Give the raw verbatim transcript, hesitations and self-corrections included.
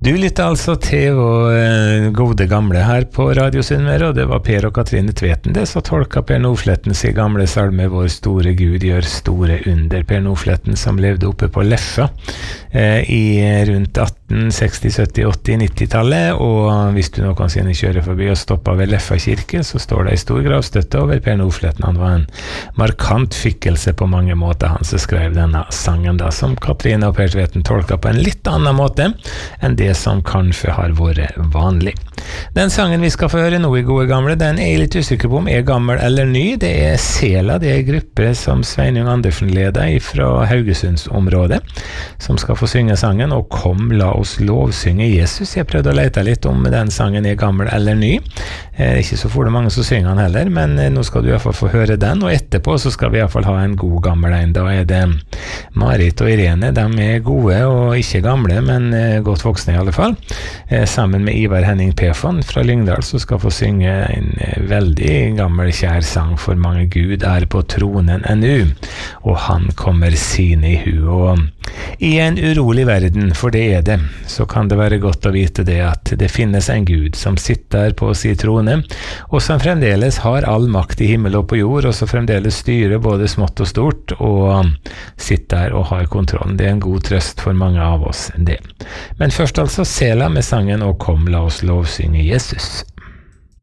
Du lytter altså til vår gode gamle her på Radio Sunnmøre, og det var Per og Katrine Tveten det, så tolka Per Nordfletten sin gamle salme Vår store Gud gjør store under. Per Nordfletten som levde oppe på Leffa eh, i rundt atten seksti, sytti, åtti, nitti-tallet, og hvis du noensinne kjører forbi og stopper ved Leffa kirke, så står det en stor gravstøtte over Per Nordfletten. Han var en markant fikkelse på mange måter, han som skrev denne sangen da, som Katrine og Per Tveten tolka på en litt annen måte enn det som kanskje har vært vanlig. Den sangen vi skal få høre nå i gode gamle, den er jeg litt usikker på om er gammel eller ny. Det er Sela, det er en gruppe som Sveinung Andersen leder fra Haugesundsområdet, som skal få synge sangen, og kom, la oss lovsynge Jesus. Jeg prøvde å lete litt om den sangen er gammel eller ny. Det er ikke så for det mange som synger den heller, men nå skal du i hvert fall få høre den, og etterpå så skal vi i hvert fall ha en god gammel en. Da er det Marit og Irene, de er gode og ikke gamle, men godt voksne i alle fall. Sammen med Ivar Henning Pefon fra Lyngdal, så skal få synge en veldig gammel kjær sang for mange Gud er på tronen ennå, og han kommer sine i hu. Og i en urolig verden, for det er det, så kan det være godt å vite det at det finnes en Gud som sitter på sin trone, og som fremdeles har all makt i himmel og på jord, og som fremdeles styrer både smått og stort, og sitter og har kontrollen. Det er en god trøst for mange av oss, det. Men først altså Sela med sangen Og kom, la oss lovsynge Jesus.